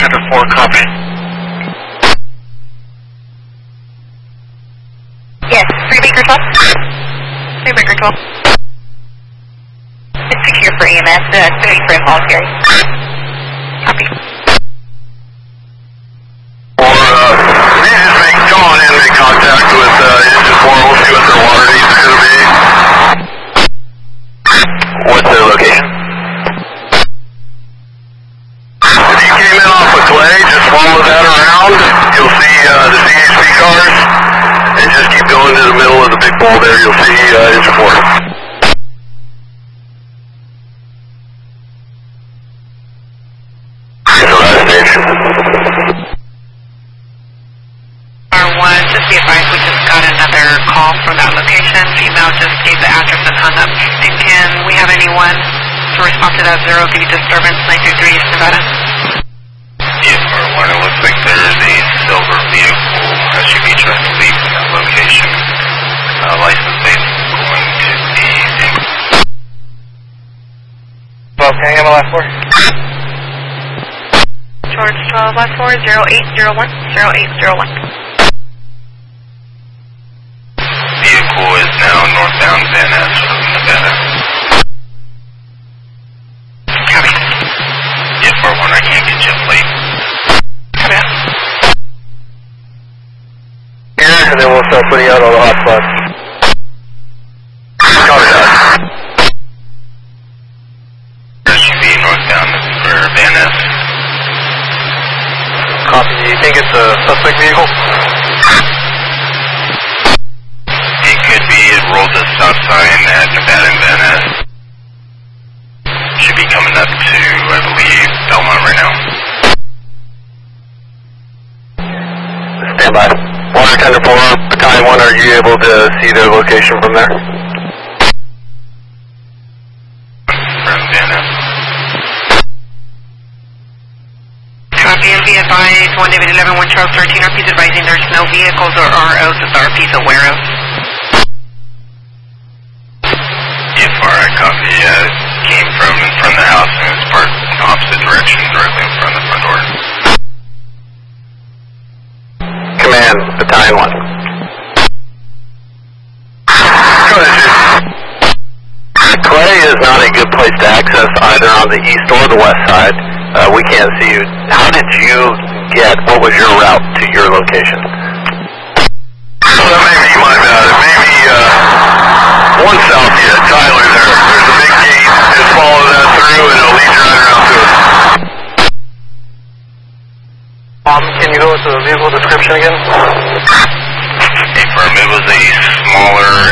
Thunder 4, copy. Yes, 3 Baker 12. 3 Baker 12. It's secure for EMS, 30 for involuntary. Copy. Or, we just make, come on in and make contact with, Engine 4, we'll see what their water needs are going to be. What's their location? If you came in off of Clay, just follow that around, you'll see, the CHP cars, and just keep going to the middle of the big ball there, you'll see, Engine 4. Just be advised, we just got another call from that location. Female just gave the address and hung up. And can we have anyone to respond to that 0 due disturbance 933 East Nevada? Yes, Marwan, it looks like there is a silver vehicle SUV trying to leave from that location. License plate going to be in. Well, can I have my last 4? George 12, last 4, 0801, 0801. Vehicle is now northbound Van Ness from Nevada. Copy. Yes, Marwan, I can't get you a plate. Copy. Here, and then we'll start putting out all the hot spots. Copy that. SUV northbound for Van Ness. Copy. Do you think it's a suspect vehicle? It could be. It rolled a stop sign at Nevada and Van Ness. Should be coming up to, I believe, Belmont right now. Stand by. Water Thunder 4, Battalion 1, are you able to see their location from there? From Van Ness. Copy, and be advised, 1 David 11, 1 Charles 13, RP's advising there's no vehicles or ROs that the RP's aware of. Yes, alright, copy. Came from in front of the house and it's parked in the opposite direction, directly in front of the front door. Command, Battalion 1. Go ahead, Chief. Clay is not a good place to access either on the east or the west side. We can't see you. How did you get, what was your route to your location? Well, maybe you might have had it. Maybe, one south, yeah, Tyler there. There's a big gate. Just follow that through and it'll lead you right around to it. Can you go with the vehicle description again? Hey, firm, it was a smaller